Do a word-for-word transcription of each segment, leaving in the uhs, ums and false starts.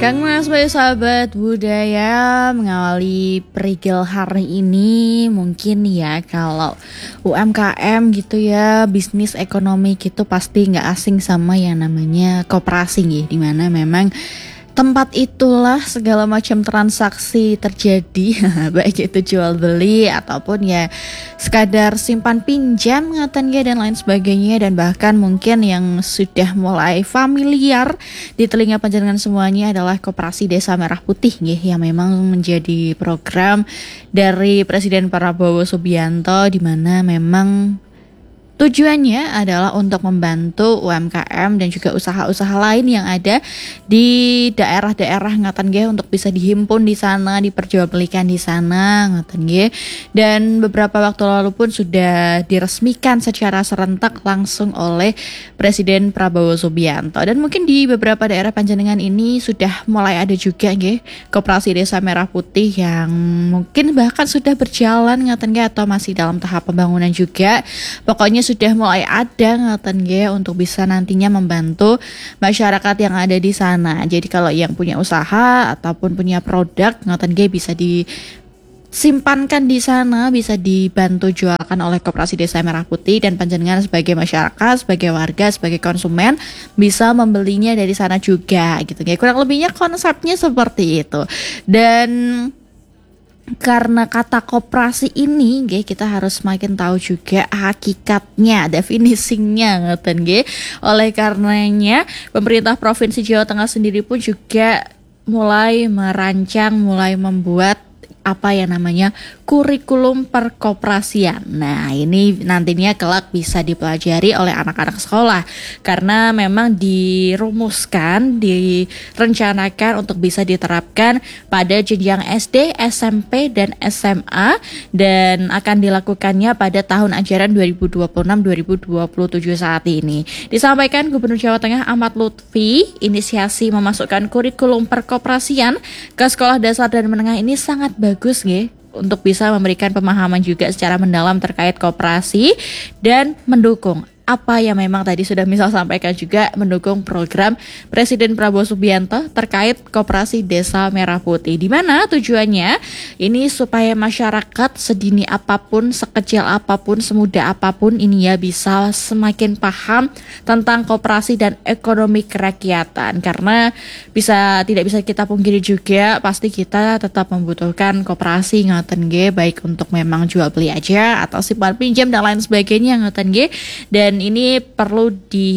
Kang Mas sebagai sahabat budaya mengawali perigel hari ini mungkin ya kalau U M K M gitu ya, bisnis ekonomi gitu pasti nggak asing sama yang namanya koperasi ya, dimana memang tempat itulah segala macam transaksi terjadi baik itu jual beli ataupun ya sekadar simpan pinjam ngaten ya dan lain sebagainya, dan bahkan mungkin yang sudah mulai familiar di telinga panjenengan semuanya adalah Koperasi Desa Merah Putih ya, yang memang menjadi program dari Presiden Prabowo Subianto, di mana memang tujuannya adalah untuk membantu U M K M dan juga usaha-usaha lain yang ada di daerah-daerah ngaten nggih untuk bisa dihimpun di sana, diperjualbelikan di sana ngaten nggih. Dan beberapa waktu lalu pun sudah diresmikan secara serentak langsung oleh Presiden Prabowo Subianto. Dan mungkin di beberapa daerah panjenengan ini sudah mulai ada juga nggih Koperasi Desa Merah Putih yang mungkin bahkan sudah berjalan ngaten nggih atau masih dalam tahap pembangunan juga. Pokoknya sudah mulai ada ngaten nggih untuk bisa nantinya membantu masyarakat yang ada di sana. Jadi kalau yang punya usaha ataupun punya produk ngaten nggih bisa disimpankan di sana, bisa dibantu jualkan oleh Koperasi Desa Merah Putih, dan panjenengan sebagai masyarakat, sebagai warga, sebagai konsumen bisa membelinya dari sana juga gitu ya. Kurang lebihnya konsepnya seperti itu. Dan karena kata koperasi ini nggih, kita harus semakin tahu juga hakikatnya, definisinya ngoten nggih. Oleh karenanya pemerintah Provinsi Jawa Tengah sendiri pun juga mulai merancang, mulai membuat apa yang namanya kurikulum perkoperasian. Nah, ini nantinya kelak bisa dipelajari oleh anak-anak sekolah karena memang dirumuskan, direncanakan untuk bisa diterapkan pada jenjang S D, S M P, dan S M A, dan akan dilakukannya pada tahun ajaran dua ribu dua puluh enam dua ribu dua puluh tujuh saat ini. Disampaikan Gubernur Jawa Tengah Ahmad Lutfi, inisiasi memasukkan kurikulum perkoperasian ke sekolah dasar dan menengah ini sangat bagus nggih, untuk bisa memberikan pemahaman juga secara mendalam terkait koperasi dan mendukung apa yang memang tadi sudah misal sampaikan juga, mendukung program Presiden Prabowo Subianto terkait Koperasi Desa Merah Putih, di mana tujuannya ini supaya masyarakat sedini apapun, sekecil apapun, semuda apapun ini ya bisa semakin paham tentang koperasi dan ekonomi kerakyatan. Karena bisa tidak bisa kita pungkiri juga, pasti kita tetap membutuhkan koperasi ngoten nggih, baik untuk memang jual beli aja atau simpan pinjam dan lain sebagainya ngoten nggih. Dan ini perlu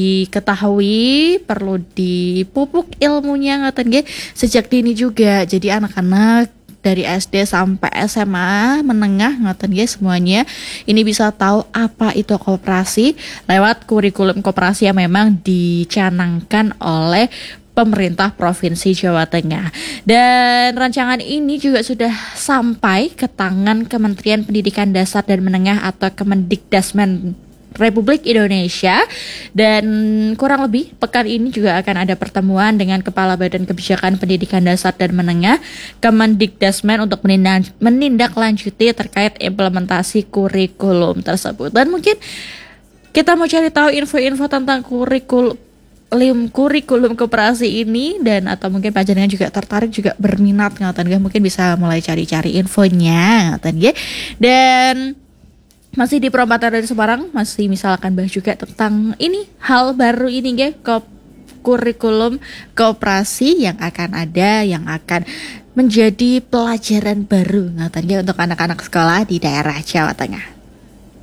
diketahui, perlu dipupuk ilmunya ngoten nggih sejak dini juga. Jadi anak-anak dari S D sampai S M A menengah ngoten nggih semuanya ini bisa tahu apa itu koperasi lewat kurikulum koperasi yang memang dicanangkan oleh pemerintah Provinsi Jawa Tengah. Dan rancangan ini juga sudah sampai ke tangan Kementerian Pendidikan Dasar dan Menengah atau Kemendikdasmen Republik Indonesia, dan kurang lebih pekan ini juga akan ada pertemuan dengan Kepala Badan Kebijakan Pendidikan Dasar dan Menengah Kemendikdasmen untuk menindak, menindaklanjuti terkait implementasi kurikulum tersebut. Dan mungkin kita mau cari tahu info-info tentang kurikulum kurikulum koperasi ini, dan atau mungkin panjenengan juga tertarik juga berminat ngoten nggih, mungkin bisa mulai cari-cari infonya ngoten nggih. Dan masih di Perempatan dari Semarang, masih misalkan bahas juga tentang ini hal baru ini nggih, kurikulum koperasi yang akan ada, yang akan menjadi pelajaran baru ngoten nggih untuk anak-anak sekolah di daerah Jawa Tengah.